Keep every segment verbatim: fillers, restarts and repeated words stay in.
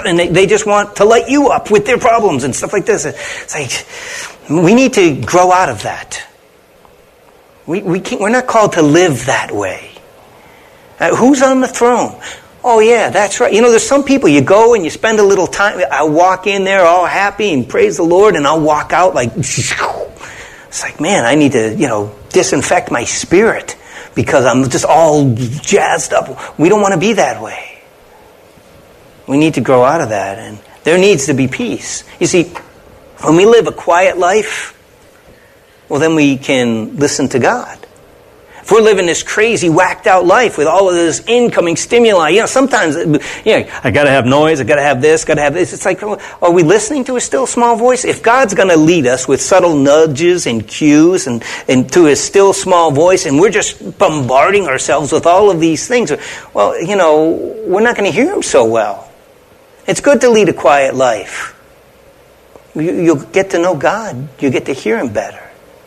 out and they, they just want to light you up with their problems and stuff like this. It's like, we need to grow out of that. We, we can't, we're not called to live that way. Uh, who's on the throne? Oh yeah, that's right. You know, there's some people, you go and you spend a little time. I walk in there all happy and praise the Lord, and I'll walk out like, it's like, man, I need to, you know, disinfect my spirit because I'm just all jazzed up. We don't want to be that way. We need to grow out of that, and there needs to be peace. You see, when we live a quiet life, well, then we can listen to God. If we're living this crazy, whacked out life with all of this incoming stimuli, you know, sometimes, you know, I got to have noise, I got to have this, got to have this. It's like, are we listening to a still small voice? If God's going to lead us with subtle nudges and cues and, and to His still small voice, and we're just bombarding ourselves with all of these things, well, you know, we're not going to hear Him so well. It's good to lead a quiet life. You, you'll get to know God. You get to hear Him better.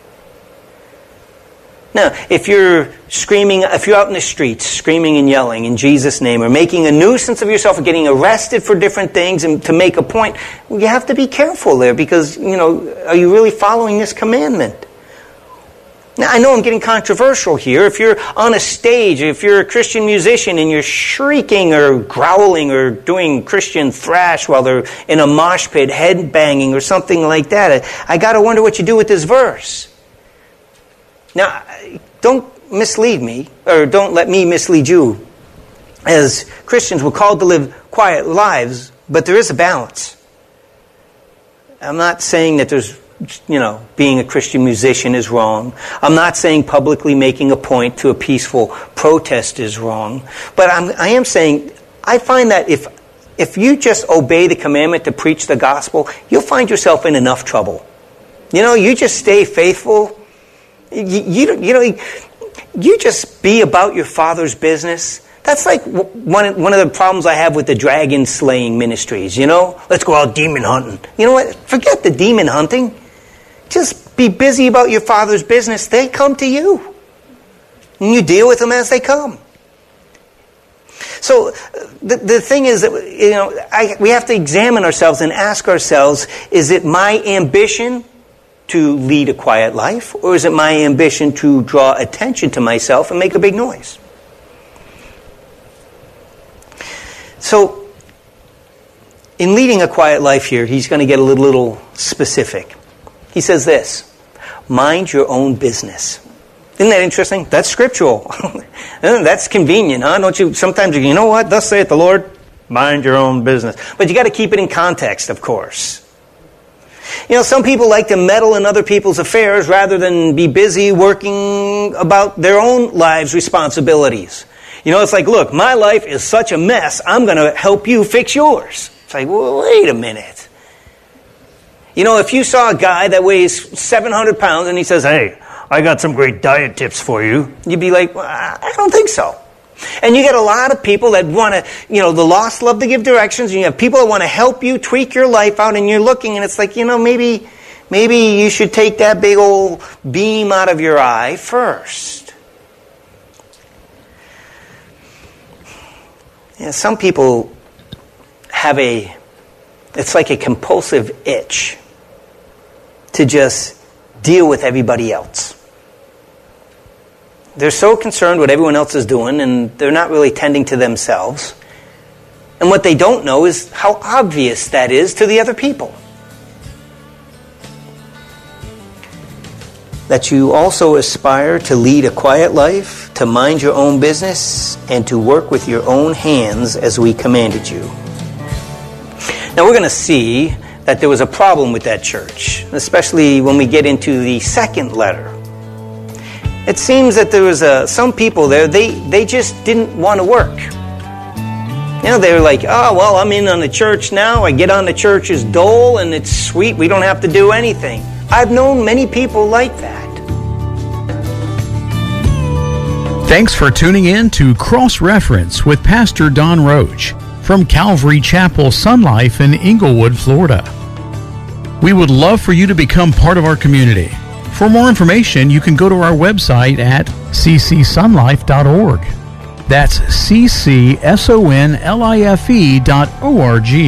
Now, if you're screaming, if you're out in the streets screaming and yelling in Jesus' name, or making a nuisance of yourself, or getting arrested for different things and to make a point, well, you have to be careful there because, you know, are you really following this commandment? Now, I know I'm getting controversial here. If you're on a stage, if you're a Christian musician and you're shrieking or growling or doing Christian thrash while they're in a mosh pit, head banging or something like that, I, I got to wonder what you do with this verse. Now, don't mislead me, or don't let me mislead you. As Christians, we're called to live quiet lives, but there is a balance. I'm not saying that there's, you know, being a Christian musician is wrong. I'm not saying publicly making a point to a peaceful protest is wrong. But I'm, I am saying, I find that if if you just obey the commandment to preach the gospel, you'll find yourself in enough trouble. You know, you just stay faithful. You, you, you know, you just be about your Father's business. That's like one, one of the problems I have with the dragon slaying ministries, you know? Let's go out demon hunting. You know what? Forget the demon hunting. Just be busy about your Father's business. They come to you. And you deal with them as they come. So the, the thing is that, you know, I, we have to examine ourselves and ask ourselves, is it my ambition to lead a quiet life, or is it my ambition to draw attention to myself and make a big noise? So, in leading a quiet life here, he's going to get a little, little specific. He says this, mind your own business. Isn't that interesting? That's scriptural. That's convenient, huh? Don't you, sometimes you, you know what? Thus saith the Lord, mind your own business. But you got to keep it in context, of course. You know, some people like to meddle in other people's affairs rather than be busy working about their own lives' responsibilities. You know, it's like, look, my life is such a mess, I'm going to help you fix yours. It's like, well, wait a minute. You know, if you saw a guy that weighs seven hundred pounds and he says, hey, I got some great diet tips for you, you'd be like, well, I don't think so. And you get a lot of people that want to, you know, the lost love to give directions, and you have people that want to help you tweak your life out, and you're looking, and it's like, you know, maybe, maybe you should take that big old beam out of your eye first. Yeah, some people have a, it's like a compulsive itch to just deal with everybody else. They're so concerned what everyone else is doing, and they're not really tending to themselves. And what they don't know is how obvious that is to the other people. That you also aspire to lead a quiet life, to mind your own business, and to work with your own hands as we commanded you. Now we're going to see that there was a problem with that church, especially when we get into the second letter. It seems that there was a, some people there, they, they just didn't want to work. You know, they were like, oh, well, I'm in on the church now. I get on the church's dole, and it's sweet. We don't have to do anything. I've known many people like that. Thanks for tuning in to Cross Reference with Pastor Don Roach from Calvary Chapel Sun Life in Inglewood, Florida. We would love for you to become part of our community. For more information, you can go to our website at c c sun life dot org. That's C C S O N L I F E dot O R G.